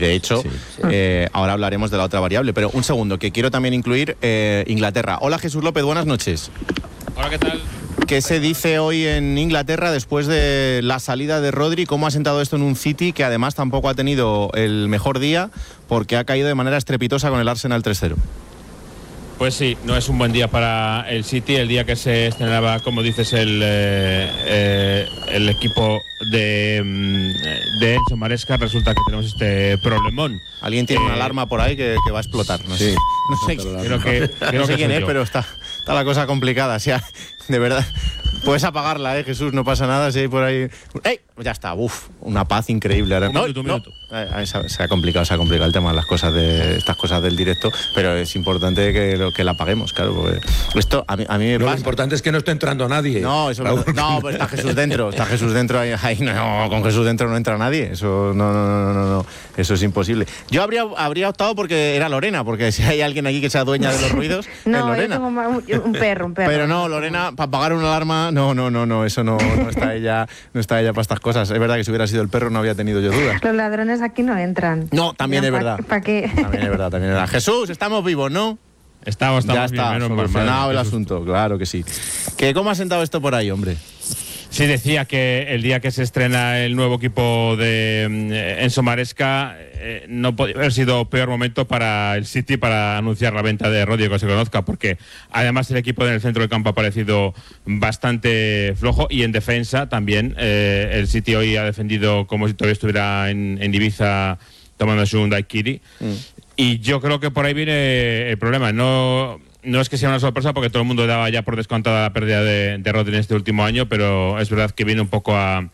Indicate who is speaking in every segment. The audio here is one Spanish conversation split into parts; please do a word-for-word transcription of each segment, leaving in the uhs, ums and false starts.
Speaker 1: de hecho, sí, sí. Eh, ahora hablaremos de la otra variable. Pero un segundo, que quiero también incluir eh, Inglaterra. Hola, Jesús López, buenas noches.
Speaker 2: Hola, ¿qué tal?
Speaker 1: ¿Qué se dice hoy en Inglaterra después de la salida de Rodri? ¿Cómo ha sentado esto en un City que además tampoco ha tenido el mejor día porque ha caído de manera estrepitosa con el Arsenal tres cero?
Speaker 2: Pues sí, no es un buen día para el City, el día que se estrenaba, como dices, el, eh, eh, el equipo de, de Enzo Maresca. Resulta que tenemos este problemón.
Speaker 1: Alguien tiene
Speaker 2: eh,
Speaker 1: una alarma por ahí que, que va a explotar. No
Speaker 3: sí,
Speaker 1: sé, no sé,
Speaker 2: creo que, creo
Speaker 1: no sé
Speaker 2: que
Speaker 1: quién es,
Speaker 2: yo.
Speaker 1: pero está, está la cosa complicada. O sea, de verdad, puedes apagarla, ¿eh, Jesús? No pasa nada, si hay por ahí... ¡Ey! Ya está, uff, una paz increíble. Ahora,
Speaker 2: un
Speaker 1: no,
Speaker 2: minuto, un
Speaker 1: no.
Speaker 2: minuto.
Speaker 1: Eh, se, ha, se ha complicado, se ha complicado el tema de las cosas de estas cosas del directo, pero es importante que, lo, que la apaguemos, claro, porque esto a mí, a mí me
Speaker 3: no,
Speaker 1: pasa.
Speaker 3: Lo importante es que no esté entrando nadie.
Speaker 1: No, eso no, no, pero está Jesús dentro, está Jesús dentro, ahí, ahí no, con Jesús dentro no entra nadie, eso no, no, no, no, no, eso es imposible. Yo habría, habría optado porque era Lorena, porque si hay alguien aquí que sea dueña de los ruidos,
Speaker 4: no,
Speaker 1: es Lorena.
Speaker 4: Yo tengo un perro, un perro.
Speaker 1: Pero no, Lorena, para apagar una alarma, no, no, no, no, eso no, no está ella, no está ella para estas cosas. Es verdad que si hubiera sido el perro no había tenido yo dudas.
Speaker 4: Los ladrones aquí no entran.
Speaker 1: No, también es verdad.
Speaker 4: ¿Para qué?
Speaker 1: También es verdad, también es verdad. Jesús, estamos vivos, ¿no?
Speaker 2: Estamos, estamos
Speaker 1: ya está,
Speaker 2: bien,
Speaker 1: solucionado el asunto, claro que sí. ¿Qué, ¿Cómo ha sentado esto por ahí, hombre?
Speaker 2: Sí, decía que el día que se estrena el nuevo equipo de eh, Enzo Maresca eh, no podía haber sido peor momento para el City para anunciar la venta de Rodri, que se conozca, porque además el equipo en el centro del campo ha parecido bastante flojo y en defensa también. Eh, el City hoy ha defendido como si todavía estuviera en, en Ibiza tomándose un daiquiri. Mm. Y yo creo que por ahí viene el problema. No... No es que sea una sorpresa porque todo el mundo daba ya por descontada la pérdida de, de Rodri en este último año, pero es verdad que viene un poco a,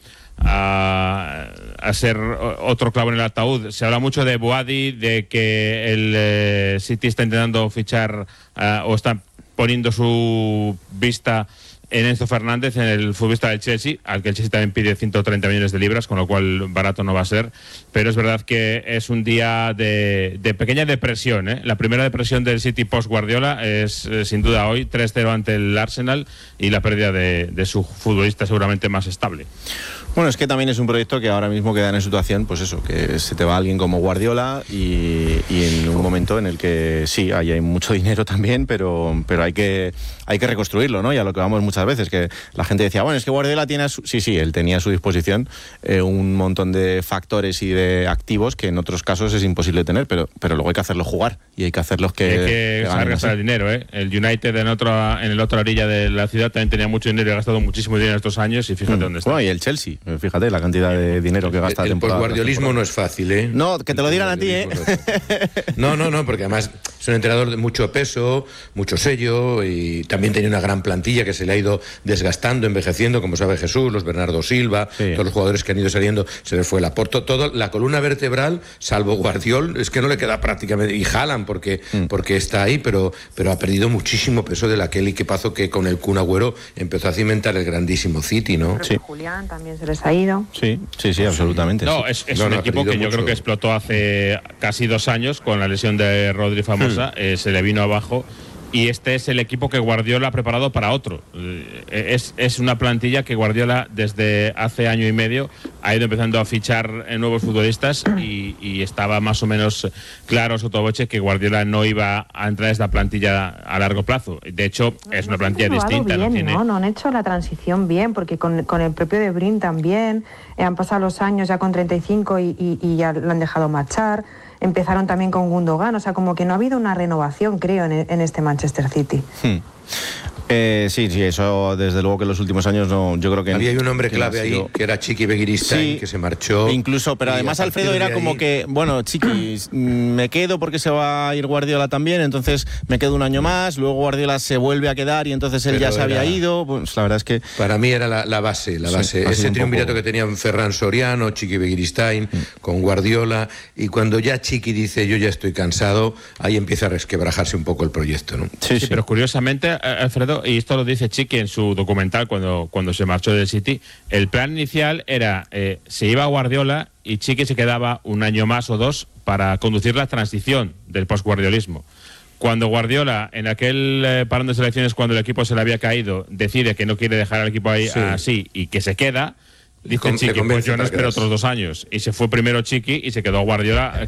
Speaker 2: a, a ser otro clavo en el ataúd. Se habla mucho de Boadi, de que el eh, City está intentando fichar uh, o está poniendo su vista en Enzo Fernández, en el futbolista del Chelsea, al que el Chelsea también pide ciento treinta millones de libras, con lo cual barato no va a ser. Pero es verdad que es un día de, de pequeña depresión, ¿eh? La primera depresión del City post-Guardiola es, eh, sin duda, hoy tres cero ante el Arsenal y la pérdida de, de su futbolista seguramente más estable.
Speaker 1: Bueno, es que también es un proyecto que ahora mismo queda en situación, pues eso, que se te va alguien como Guardiola y, y en un momento en el que sí, ahí hay mucho dinero también, pero, pero hay que hay que reconstruirlo, ¿no? Y a lo que vamos muchas veces, que la gente decía, bueno, es que Guardiola tiene a su... Sí, sí, él tenía a su disposición eh, un montón de factores y de activos que en otros casos es imposible tener, pero, pero luego hay que hacerlos jugar y hay que hacerlos que...
Speaker 2: Hay que, que saber gastar el dinero, ¿eh? El United en, otro, en la otra orilla de la ciudad también tenía mucho dinero y ha gastado muchísimo dinero estos años y fíjate mm. dónde está.
Speaker 1: Bueno, y el Chelsea, fíjate la cantidad de dinero que gasta
Speaker 3: el,
Speaker 1: la temporada.
Speaker 3: El posguardiolismo no es fácil, ¿eh?
Speaker 1: No, que te lo digan a ti, ¿eh?
Speaker 3: No, no, no, porque además es un entrenador de mucho peso, mucho sello y también tenía una gran plantilla que se le ha ido desgastando, envejeciendo, como sabe Jesús, los Bernardo Silva, sí. Todos los jugadores que han ido saliendo, se les fue el aporte, toda la columna vertebral, salvo Guardiol, es que no le queda prácticamente, y Haaland porque, mm. porque está ahí, pero, pero ha perdido muchísimo peso de aquel equipazo que con el Kun Agüero empezó a cimentar el grandísimo City, ¿no?
Speaker 4: Sí. Julián también se les ha ido.
Speaker 1: Sí, sí, sí, absolutamente.
Speaker 2: No,
Speaker 1: sí.
Speaker 2: es, es
Speaker 3: no,
Speaker 2: un
Speaker 3: no,
Speaker 2: equipo que yo
Speaker 3: mucho.
Speaker 2: creo que explotó hace casi dos años con la lesión de Rodri famosa, mm. eh, se le vino abajo. Y este es el equipo que Guardiola ha preparado para otro. Es, es una plantilla que Guardiola desde hace año y medio ha ido empezando a fichar nuevos futbolistas y, y estaba más o menos claro sotoboche que Guardiola no iba a entrar a esta plantilla a largo plazo. De hecho, es una plantilla distinta.
Speaker 4: Bien,
Speaker 2: no, tiene...
Speaker 4: ¿no? no han hecho la transición bien, porque con, con el propio De Bruyne también eh, han pasado los años ya con treinta y cinco y, y, y ya lo han dejado marchar. Empezaron también con Gundogan, o sea, como que no ha habido una renovación, creo, en, en este Manchester City.
Speaker 1: Hmm. Eh, sí, sí, eso desde luego que en los últimos años no, yo creo que...
Speaker 3: Había
Speaker 1: no,
Speaker 3: un hombre
Speaker 1: que
Speaker 3: clave no sido... ahí, que era Chiqui Begiristain, sí, que se marchó.
Speaker 1: Incluso, pero además Alfredo era como ahí... que, bueno, Chiqui, me quedo porque se va a ir Guardiola también, entonces me quedo un año más, luego Guardiola se vuelve a quedar y entonces él pero ya se era... había ido, pues la verdad es que...
Speaker 3: Para mí era la, la base, la base. Sí, ese triunvirato poco... que tenían Ferran Soriano, Chiqui Begiristain, mm. con Guardiola, y cuando ya Chiqui dice yo ya estoy cansado, ahí empieza a resquebrajarse un poco el proyecto, ¿no?
Speaker 2: Sí, sí, sí. Pero curiosamente, Alfredo, y esto lo dice Chiqui en su documental cuando, cuando se marchó del City, el plan inicial era, eh, se iba a Guardiola y Chiqui se quedaba un año más o dos para conducir la transición del post-guardiolismo. Cuando Guardiola, en aquel eh, parón de selecciones, cuando el equipo se le había caído, decide que no quiere dejar al equipo ahí sí. así y que se queda, dice Chiqui, pues yo no espero otros dos años. Y se fue primero Chiqui y se quedó Guardiola